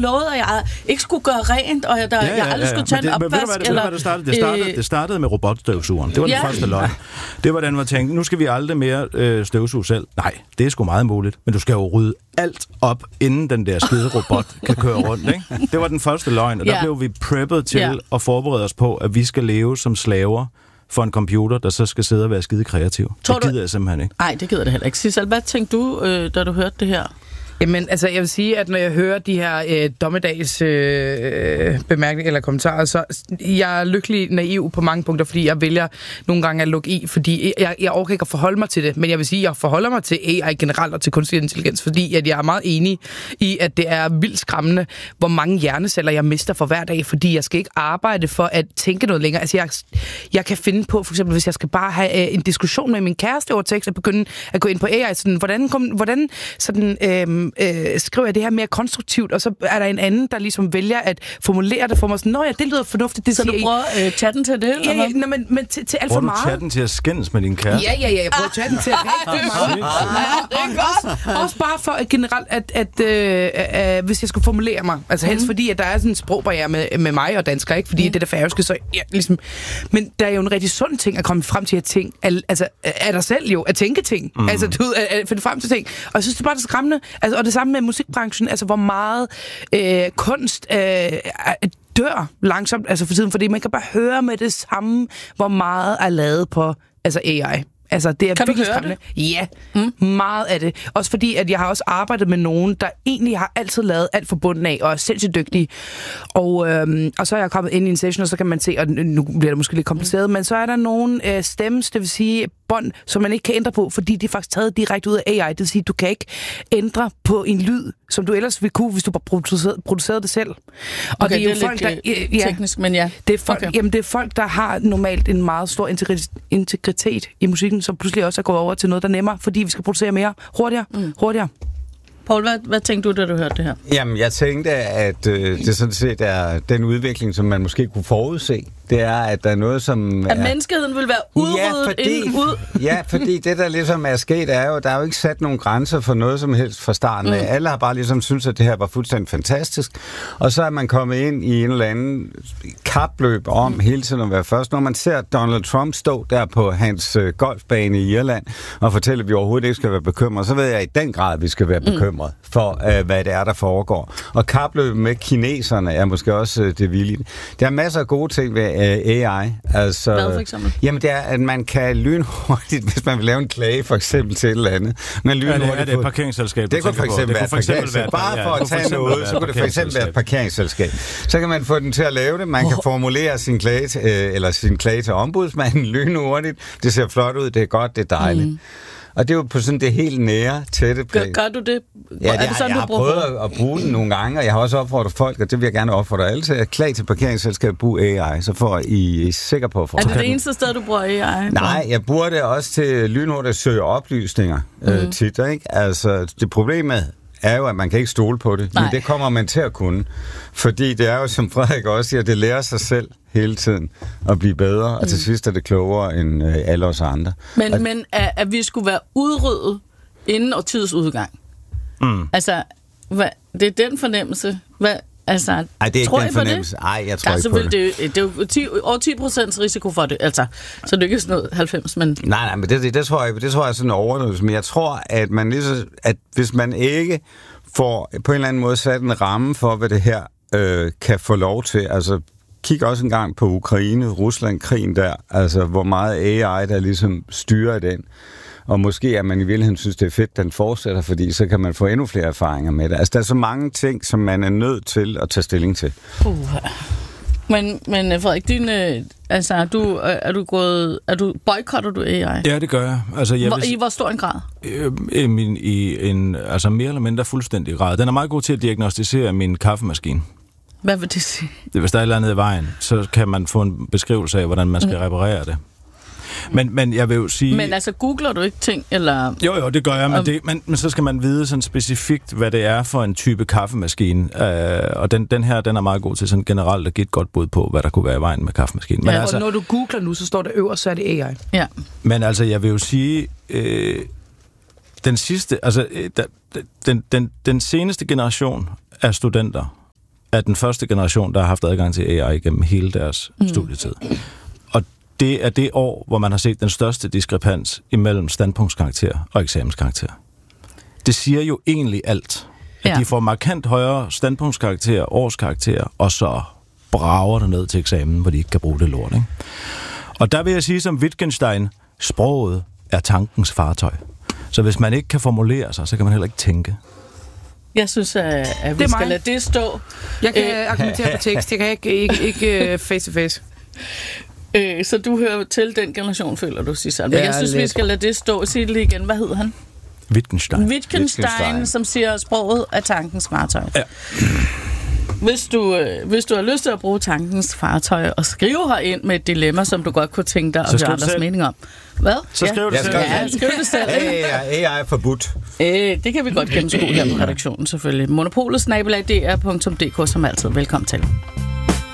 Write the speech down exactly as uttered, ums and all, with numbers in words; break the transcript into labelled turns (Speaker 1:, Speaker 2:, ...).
Speaker 1: lovet, at jeg ikke skulle gøre rent, og jeg, der, ja, ja, jeg aldrig skulle tage ja, ja. en opvask.
Speaker 2: Men ved du, hvad det startede? Det startede, øh... det startede med robotstøvsugeren. Det var ja. den første løgn. Det var den, man tænkte, nu skal vi aldrig mere øh, støvsuge selv. Nej, det er sgu meget muligt. Men du skal jo rydde alt op, inden den der skide robot kan køre rundt. Ikke? Det var den første løgn, og der ja. blev vi preppet til ja. at forberede os på, at vi skal leve som slaver for en computer, der så skal sidde og være skide kreativ.
Speaker 1: Tror
Speaker 2: det gider du... jeg simpelthen ikke.
Speaker 1: Nej, det gider det heller ikke. Sissel, hvad tænkte du, øh, da du hørte det her?
Speaker 3: Jamen, altså, jeg vil sige, at når jeg hører de her øh, dommedags øh, bemærkninger eller kommentarer, så jeg er lykkelig naiv på mange punkter, fordi jeg vælger nogle gange at lukke i, fordi jeg, jeg overgår ikke at forholde mig til det, men jeg vil sige, at jeg forholder mig til A I generelt og til kunstig intelligens, fordi at jeg er meget enig i, at det er vildt skræmmende, hvor mange hjerneceller jeg mister for hver dag, fordi jeg skal ikke arbejde for at tænke noget længere. Altså, jeg, jeg kan finde på, for eksempel, hvis jeg skal bare have øh, en diskussion med min kæreste over tekst, og begynde at gå ind på A I, sådan, hvordan, kom, hvordan sådan... Øh, Øh, skriver jeg det her mere konstruktivt, og så er der en anden, der ligesom vælger at formulere det for mig sådan, nå ja, det lyder fornuftigt, det
Speaker 1: så
Speaker 3: siger
Speaker 1: du bruger øh, chatten til det?
Speaker 3: Ja, ja, nej, men, men til, til alt for meget.
Speaker 2: Bruger du chatten til at skændes med din kæreste?
Speaker 3: Ja, ja, ja, jeg bruger chatten til at rigtig meget. Det er godt. Også bare for at generelt, at, at øh, øh, hvis jeg skulle formulere mig, altså helst mm. fordi, at der er sådan en sprogbarriere med, med mig og dansker, ikke? Fordi mm. det er der færøske, så ja, ligesom, men der er jo en rigtig sund ting at komme frem til at ting, altså er der selv jo, at tænke ting, mm. altså du at finde frem til ting, og jeg synes, det er bare det skræmmende, altså, og det samme med musikbranchen, altså hvor meget øh, kunst øh, dør langsomt, altså for tiden, fordi man kan bare høre med det samme, hvor meget er lavet på altså A I. Altså, det er
Speaker 1: kan
Speaker 3: virkelig
Speaker 1: du høre
Speaker 3: skræmmende. Ja, mm. meget af det. Også fordi, at jeg har også arbejdet med nogen, der egentlig har altid lavet alt fra bunden af, og er sindssygt dygtige. Og, øhm, og så er jeg kommet ind i en session, og så kan man se, og nu bliver det måske lidt kompliceret, mm. men så er der nogle øh, stems, det vil sige bånd, som man ikke kan ændre på, fordi de er faktisk taget direkte ud af A I. Det vil sige, at du kan ikke ændre på en lyd, som du ellers ville kunne, hvis du bare producerede, producerede det selv. Og
Speaker 1: okay,
Speaker 3: det er jo
Speaker 1: det er
Speaker 3: folk,
Speaker 1: lidt
Speaker 3: der, ja,
Speaker 1: teknisk, men ja.
Speaker 3: Det er, folk,
Speaker 1: okay.
Speaker 3: jamen, det er folk, der har normalt en meget stor integritet i musikken, som pludselig også er gået over til noget, der er nemmere, fordi vi skal producere mere hurtigere, mm. hurtigere.
Speaker 1: Poul, hvad, hvad tænkte du, da du hørte det her?
Speaker 4: Jamen, jeg tænkte, at øh, det sådan set er den udvikling, som man måske kunne forudse. Det er, at der er noget, som...
Speaker 1: At
Speaker 4: er...
Speaker 1: menneskeheden vil være udryddet
Speaker 4: ja, fordi,
Speaker 1: inden ud...
Speaker 4: ja, fordi det, der ligesom er sket, er jo, der er jo ikke sat nogen grænser for noget som helst fra starten af. Mm. Alle har bare ligesom synes, at det her var fuldstændig fantastisk. Og så er man kommet ind i en eller anden kapløb om mm. hele tiden at være først. Når man ser Donald Trump stå der på hans øh, golfbane i Irland og fortælle, at vi overhovedet ikke skal være bekymrede, så ved jeg i den grad, at vi skal være bekymrede mm. for, øh, hvad det er, der foregår. Og kapløbet med kineserne er måske også øh, det vildt. Der er masser af gode ting ved A I. Altså,
Speaker 1: hvad for eksempel?
Speaker 4: Jamen, det er, at man kan lynhurtigt, hvis man vil lave en klage for eksempel til et eller andet. Man
Speaker 2: er det, er det et parkeringsselskab?
Speaker 4: Det kunne for eksempel være et parkeringsselskab. Bare for at tage noget, så kunne det for eksempel være et parkeringsselskab. Så kan man få den til at lave det. Man kan formulere sin klage til, eller sin klage til ombudsmanden lynhurtigt. Det ser flot ud, det er godt, det er dejligt. Mm. Og det er jo på sådan det helt nære, tætte plan.
Speaker 1: Gør, gør du det?
Speaker 4: Ja, det, er det sådan, jeg, jeg du har prøvet at bruge den nogle gange, og jeg har også opfordret folk, og det vil jeg gerne opfordre alle til, at klage til parkeringsselskabet bruge A I, så får I er sikker på at få.
Speaker 1: Er det det eneste sted, du bruger A I?
Speaker 4: Nej, jeg bruger det også til lynhurtigt at søge oplysninger mm. øh, tit, ikke? Altså, det problemet er jo, at man kan ikke stole på det, Nej. men det kommer man til at kunne. Fordi det er jo, som Frederik også siger, det lærer sig selv hele tiden at blive bedre, mm. og til sidst er det klogere end øh, alle os andre.
Speaker 1: Men,
Speaker 4: og,
Speaker 1: men at, at vi skulle være udryddet inden årtiets udgang. Mm. Altså, hvad, det er den fornemmelse. Hvad, altså,
Speaker 4: Ej, det er
Speaker 1: tror
Speaker 4: ikke den fornemmelse. Nej, jeg tror
Speaker 1: altså,
Speaker 4: ikke på det.
Speaker 1: Det, det er jo ti, over ti procent risiko for det. Altså, så det er ikke sådan noget halvfems, men...
Speaker 4: Nej, nej, men det, det, det tror jeg, det tror jeg er sådan en overdrivelse. Men jeg tror, at man ligesom, at hvis man ikke får på en eller anden måde sat en ramme for, hvad det her øh, kan få lov til, altså kig også en gang på Ukraine, Rusland-krigen der, altså hvor meget A I, der ligesom styrer den. Og måske at man i virkeligheden synes, det er fedt, den fortsætter, fordi så kan man få endnu flere erfaringer med det. Altså der er så mange ting, som man er nødt til at tage stilling til. Uh.
Speaker 1: Men, men Frederik, din, altså, er du, er du gået, er du, boykotter du A I?
Speaker 2: Ja, det gør jeg. Altså, jeg
Speaker 1: hvor,
Speaker 2: vil,
Speaker 1: I hvor stor en grad?
Speaker 2: Øh, i, min, I en altså mere eller mindre fuldstændig grad. Den er meget god til at diagnostisere min kaffemaskine.
Speaker 1: Hvad vil det sige?
Speaker 2: Det, hvis der er et eller andet i vejen, så kan man få en beskrivelse af, hvordan man skal mm. reparere det. Men, men jeg vil jo sige...
Speaker 1: Men altså, googler du ikke ting, eller...
Speaker 2: Jo, jo, det gør jeg, men, um... det, men, men så skal man vide sådan specifikt, hvad det er for en type kaffemaskine. Uh, og den, den her, den er meget god til sådan generelt at give et godt bud på, hvad der kunne være i vejen med kaffemaskinen.
Speaker 3: Ja,
Speaker 2: men
Speaker 3: og
Speaker 2: altså,
Speaker 3: når du googler nu, så står der øverst, så er det A I.
Speaker 1: Ja.
Speaker 2: Men altså, jeg vil jo sige... Øh, den sidste... Altså, den, den, den, den seneste generation af studenter er den første generation, der har haft adgang til A I gennem hele deres mm. studietid. Og det er det år, hvor man har set den største diskrepans imellem standpunktskarakter og eksamenskarakter. Det siger jo egentlig alt. At ja. de får markant højere standpunktskarakter, årskarakter, og så brager det ned til eksamen, hvor de ikke kan bruge det lort. Ikke? Og der vil jeg sige som Wittgenstein, sproget er tankens fartøj. Så hvis man ikke kan formulere sig, så kan man heller ikke tænke.
Speaker 1: Jeg synes, at, at vi skal mig. lade det stå.
Speaker 3: Jeg kan øh, argumentere på tekst. Jeg kan ikke, ikke, ikke face to face.
Speaker 1: Øh, så du hører til den generation, føler du, Susanne. Men ja, jeg synes, lidt. vi skal lade det stå. Sig det lige igen. Hvad hedder han?
Speaker 2: Wittgenstein.
Speaker 1: Wittgenstein, Wittgenstein, som siger, sproget er tankens fartøj. Ja. Hvis du, øh, hvis du har lyst til at bruge tankens fartøj og skrive herind med et dilemma, som du godt kunne tænke dig at høre andres mening om. Hvad?
Speaker 2: Så skriv
Speaker 1: ja.
Speaker 2: det selv.
Speaker 1: Ja, skriv det selv.
Speaker 4: A I er forbudt.
Speaker 1: Øh, det kan vi godt gennemskue her på redaktionen, selvfølgelig. Monopolet snabel-a d r punktum d k som altid. Velkommen til.